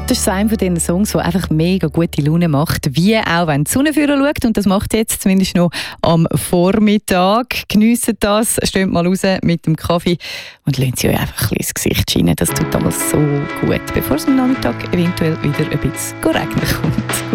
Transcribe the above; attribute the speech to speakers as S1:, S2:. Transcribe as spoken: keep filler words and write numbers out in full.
S1: Das ist so einer von diesen Songs, der einfach mega gute Laune macht, wie auch wenn die Sonne vorher schaut. Und das macht jetzt zumindest noch am Vormittag. Geniessen das, steht mal raus mit dem Kaffee und lasst sie euch einfach ein bisschen ins Gesicht scheinen. Das tut alles so gut, bevor es am Nachmittag eventuell wieder ein bisschen regnen kommt.